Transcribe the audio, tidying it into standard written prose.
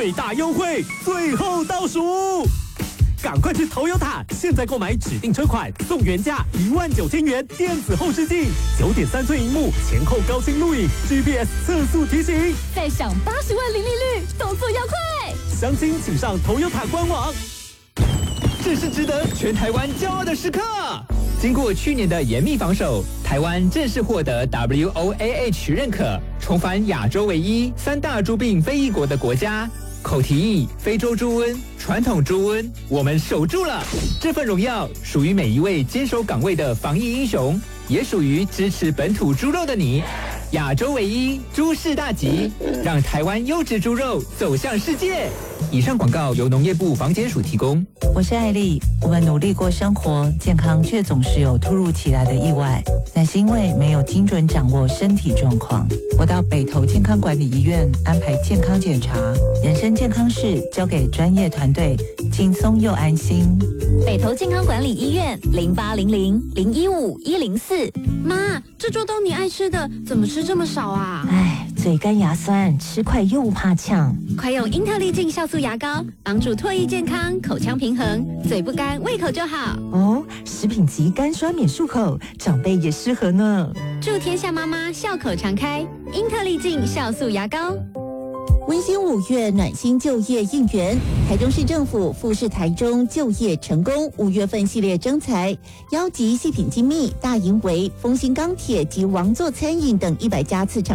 最大优惠最后倒数，赶快去Toyota！现在购买指定车款送原价19000元电子后视镜，9.3寸萤幕，前后高清录影 ，GPS 测速提醒， 再享80万零利率，动作要快！ 详情请上Toyota官网。 这是值得全台湾骄傲的时刻。经过去年的严密防守，台湾正式获得 WOAH 认可，重返亚洲唯一3大猪病非裔国的国家。口蹄疫、非洲猪瘟、传统猪瘟，我们守住了。这份荣耀属于每一位坚守岗位的防疫英雄，也属于支持本土猪肉的你。亚洲唯一，猪市大吉，让台湾优质猪肉走向世界。以上广告由农业部防检署提供。 我是艾丽，我们努力过生活，健康却总是有突如其来的意外，那是因为没有精准掌握身体状况。我到北投健康管理医院安排健康检查，人身健康室交给专业团队，轻松又安心。 北投健康管理医院0800015104。 妈，这周冬你爱吃的，怎么吃这么少啊？ 哎，嘴干牙酸，吃快又怕呛。 快用英特利净酵素牙膏，帮助唾液健康、口腔平衡，嘴不干，胃口就好。 哦，食品级干刷免漱口，长辈也适合呢。 祝天下妈妈笑口常开，英特利净酵素牙膏。 温馨5月暖心就业应援，台中市政府富士台中就业成功5月份系列征才，邀集细品精密、大营围、丰兴钢铁及王座餐饮等100家次厂